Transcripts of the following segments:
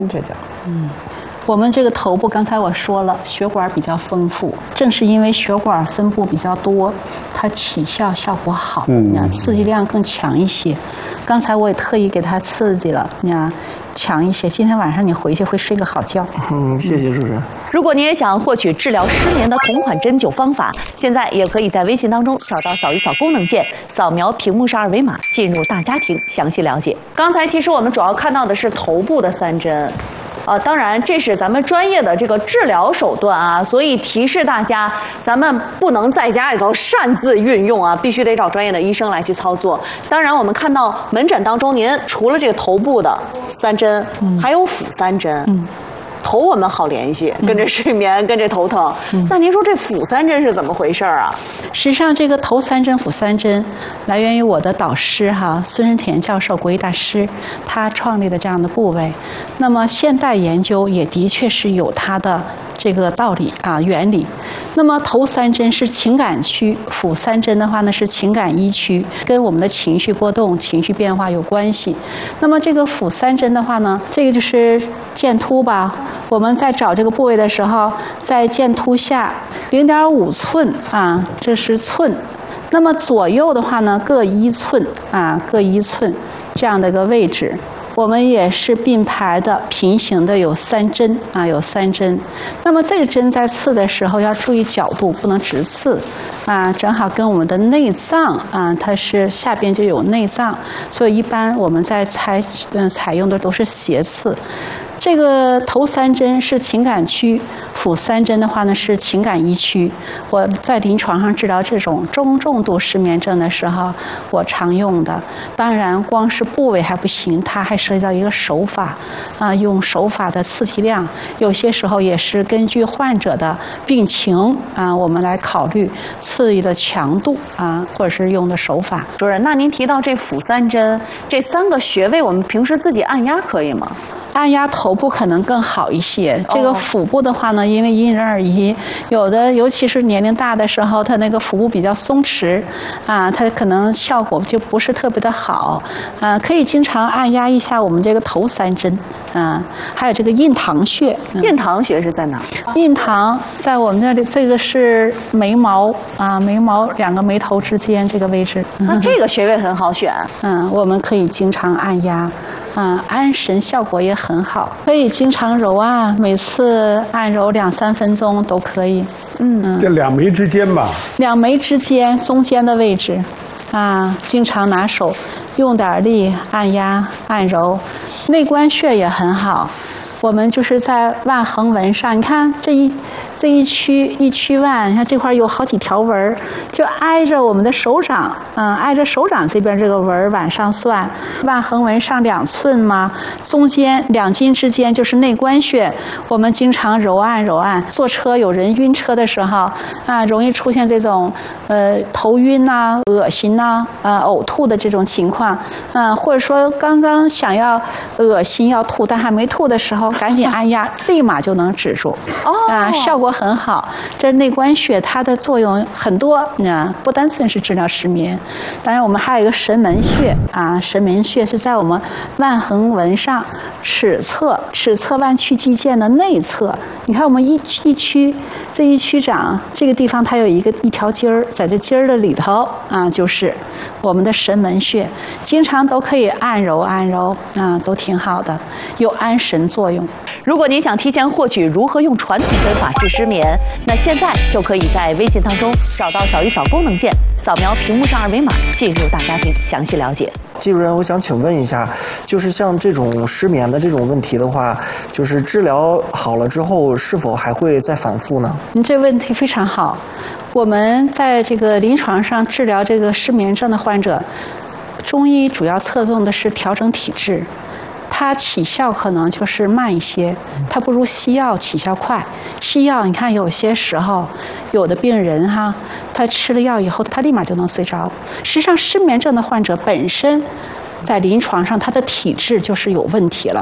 这叫我们这个头部，刚才我说了，血管比较丰富，正是因为血管分布比较多，它起效效果好，刺激量更强一些。刚才我也特意给它刺激了，你看强一些。今天晚上你回去会睡个好觉。 谢谢主持人。 如果你也想获取治疗失眠的同款针灸方法，现在也可以在微信当中找到扫一扫功能键，扫描屏幕上二维码，进入大家庭详细了解。刚才其实我们主要看到的是头部的3针。当然，这是咱们专业的这个治疗手段啊，所以提示大家，咱们不能在家里头擅自运用啊，必须得找专业的医生来去操作。当然，我们看到门诊当中，您除了这个头部的3针，还有腹3针。头我们好联系，跟这睡眠，跟这头疼。那您说这腹3针是怎么回事啊？ 实际上，这个头3针、腹3针来源于我的导师孙申田教授，国医大师，他创立的这样的部位。那么现代研究也的确是有它的这个道理原理。那么头3针是情感区，腹3针的话呢是情感1区，跟我们的情绪波动、情绪变化有关系。那么这个腹3针的话呢，这个就是剑突吧。我们在找这个部位的时候，在剑突下0.5寸这是寸。那么左右的话呢，各1寸各1寸这样的一个位置。我们也是并排的、平行的，有3针有3针。那么这个针在刺的时候要注意角度，不能直刺正好跟我们的内脏它是下边就有内脏，所以一般我们在采用的都是斜刺。这个头3针是情感区，腹3针的话呢是情感1区。我在临床上治疗这种中重度失眠症的时候，我常用的。当然，光是部位还不行，它还涉及到一个手法用手法的刺激量，有些时候也是根据患者的病情我们来考虑刺激的强度或者是用的手法。 主任，那您提到这腹3针，这3个穴位，我们平时自己按压可以吗？ 按压头部可能更好一些。这个腹部的话呢，因为因人而异，有的尤其是年龄大的时候，他那个腹部比较松弛它可能效果就不是特别的好可以经常按压一下我们这个头3针还有这个印堂穴。 印堂穴是在哪？ 印堂在我们这里，这个是眉毛眉毛2个眉头之间这个位置。 那这个穴位很好选。 我们可以经常按压安神效果也很好，可以经常揉每次按揉2、3分钟都可以。 这2眉之间吧 ，2眉之间中间的位置经常拿手用点力按压按揉。内关穴也很好，我们就是在腕横纹上，你看这一区腕，你看这块有好几条纹，就挨着我们的手掌，挨着手掌这边这个纹往上算，腕横纹上2寸嘛，中间2筋之间就是内关穴，我们经常揉按。坐车有人晕车的时候容易出现这种头晕恶心呕吐的这种情况或者说刚刚想要恶心要吐但还没吐的时候，赶紧按压，立马就能止住效果很好。这内关穴它的作用很多不单纯是治疗失眠。当然我们还有一个神门穴神门穴是在我们腕横纹上尺侧腕屈肌腱的内侧。你看我们这一区掌这个地方，它有一条筋儿，在这筋儿的里头就是我们的神门穴，经常都可以按揉都挺好的，有安神作用。 如果您想提前获取如何用传统针法治失眠，那现在就可以在微信当中找到扫一扫功能键，扫描屏幕上二维码，进入大家庭详细了解。 季主任，我想请问一下，就是像这种失眠的这种问题的话，就是治疗好了之后，是否还会再反复呢？ 您这问题非常好。我们在这个临床上治疗这个失眠症的患者，中医主要侧重的是调整体质。它起效可能就是慢一些，它不如西药起效快。西药你看有些时候，有的病人他吃了药以后，他立马就能睡着。实际上，失眠症的患者本身在临床上他的体质就是有问题了。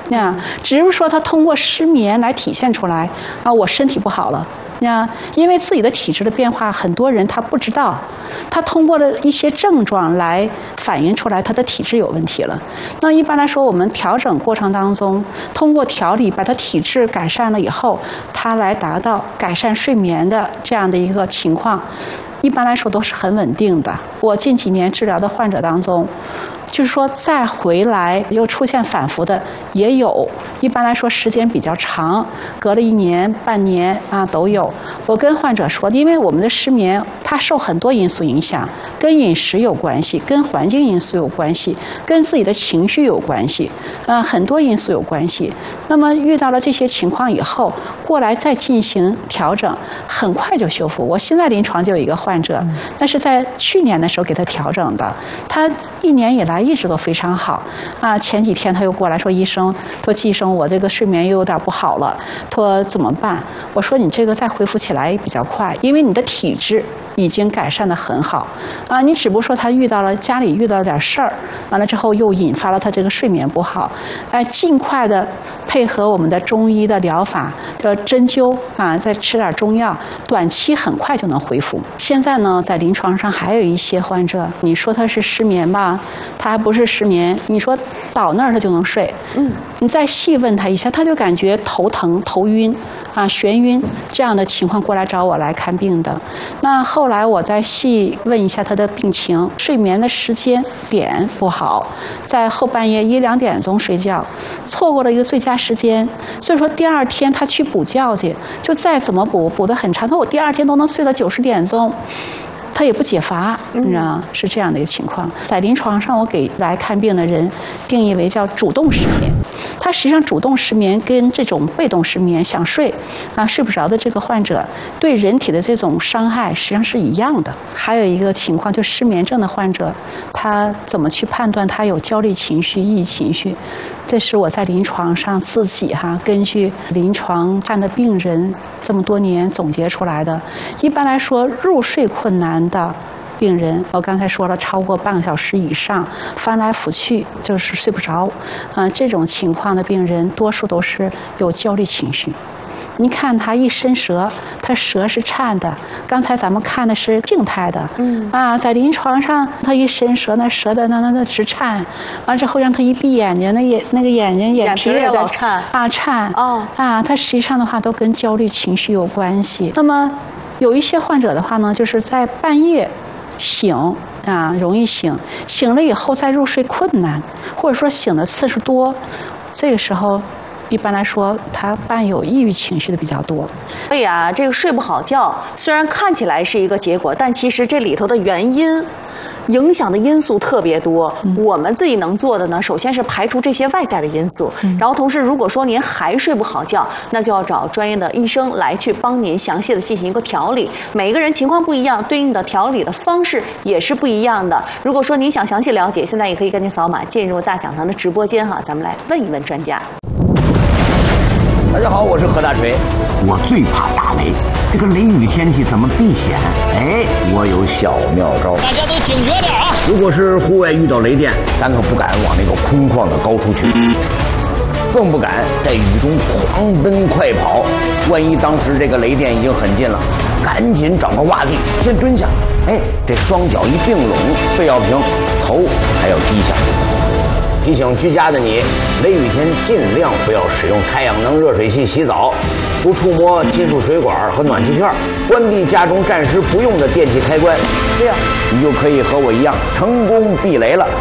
那只是说他通过失眠来体现出来啊，我身体不好了。那因为自己的体质的变化，很多人他不知道，他通过了一些症状来反映出来他的体质有问题了。那一般来说，我们调整过程当中，通过调理把他体质改善了以后，他来达到改善睡眠的这样的一个情况，一般来说都是很稳定的。我近几年治疗的患者当中，就是说再回来又出现反复的也有，一般来说时间比较长，隔了1年、半年啊都有。我跟患者说，因为我们的失眠它受很多因素影响，跟饮食有关系，跟环境因素有关系，跟自己的情绪有关系，很多因素有关系。那么遇到了这些情况以后，过来再进行调整，很快就修复。我现在临床就有一个患者，那是在去年的时候给他调整的，他1年以来一直都非常好啊。前几天他又过来说，医生说季医生，我这个睡眠又有点不好了，说怎么办？我说你这个再恢复起来比较快，因为你的体质已经改善得很好啊。你只不过说他家里遇到了点事儿，完了之后又引发了他这个睡眠不好，尽快的配合我们的中医的疗法的针灸啊，再吃点中药，短期很快就能恢复。现在呢，在临床上还有一些患者，你说他是失眠吧，他还不是失眠，你说倒那儿他就能睡，你再细问他一下，他就感觉头疼、头晕啊、眩晕这样的情况过来找我来看病的。那后来我再细问一下他的病情，睡眠的时间点不好，在后半夜1、2点钟睡觉，错过了一个最佳时间，所以说第2天他去补觉去，就再怎么补得很长，他说我第2天都能睡到90点钟。他也不解乏，你知道是这样的一个情况。在临床上，我给来看病的人定义为叫主动失眠。他实际上主动失眠跟这种被动失眠想睡啊睡不着的这个患者，对人体的这种伤害实际上是一样的。还有一个情况，就失眠症的患者，他怎么去判断他有焦虑情绪、抑郁情绪？这是我在临床上自己根据临床看的病人这么多年总结出来的。一般来说，入睡困难的病人，我刚才说了，超过半个小时以上，翻来覆去就是睡不着，这种情况的病人，多数都是有焦虑情绪。你看他一伸舌，他舌是颤的。刚才咱们看的是静态的，在临床上他一伸舌，那舌的那直颤，完之后让他一闭眼睛，那个眼皮也老颤颤他实际上的话都跟焦虑情绪有关系。那么有一些患者的话呢，就是在半夜醒容易醒了以后再入睡困难，或者说醒的次数多，这个时候一般来说，他伴有抑郁情绪的比较多。 所以这个睡不好觉，虽然看起来是一个结果，但其实这里头的原因、影响的因素特别多。我们自己能做的呢，首先是排除这些外在的因素，然后同时，如果说您还睡不好觉，那就要找专业的医生来去帮您详细的进行一个调理。每个人情况不一样，对应的调理的方式也是不一样的。如果说您想详细了解，现在也可以赶紧扫码进入大讲堂的直播间咱们来问一问专家。 大家好，我是何大锤。我最怕打雷，这个雷雨天气怎么避险？我有小妙招。大家都警觉点啊！如果是户外遇到雷电，咱可不敢往那个空旷的高处去，更不敢在雨中狂奔快跑。万一当时这个雷电已经很近了，赶紧找个洼地先蹲下。这双脚一并拢，背要平，头还要低下。提醒居家的你，雷雨天尽量不要使用太阳能热水器洗澡，不触摸金属水管和暖气片，关闭家中暂时不用的电器开关，这样你就可以和我一样成功避雷了。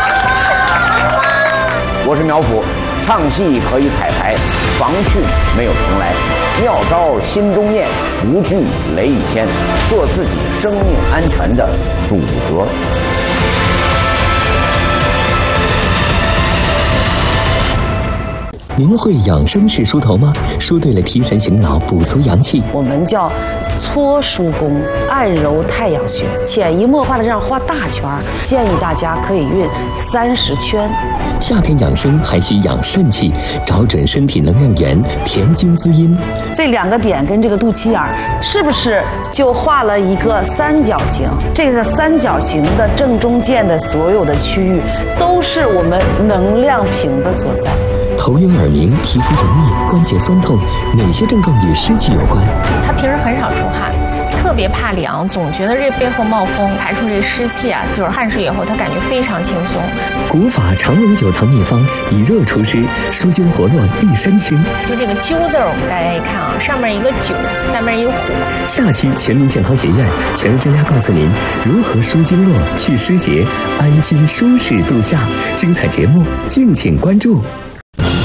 我是苗阜，唱戏可以彩排，防汛没有重来，妙招心中念，无惧雷雨天，做自己生命安全的主角。 您会养生式梳头吗？梳对了提神醒脑，补足阳气。 我们叫搓梳功，按揉太阳穴，潜移默化的这样画大圈，建议大家可以运30圈。 夏天养生还需养肾气，找准身体能量源，填精滋阴。 这2个点跟这个肚脐眼是不是就画了一个三角形？这个三角形的正中间的所有的区域都是我们能量瓶的所在。 头晕耳鸣、皮肤油腻、关节酸痛，哪些症状与湿气有关？ 他平时很少出汗，特别怕凉，总觉得这背后冒风，排出这湿气啊，就是汗水以后，他感觉非常轻松。 古法长龙9层秘方，以热除湿，舒筋活络，利身清。 就这个灸字儿，我们大家一看啊，上面一个9，下面一个虎。 下期全民健康学院全日专家告诉您如何舒经络、去湿邪，安心舒适度夏。精彩节目敬请关注。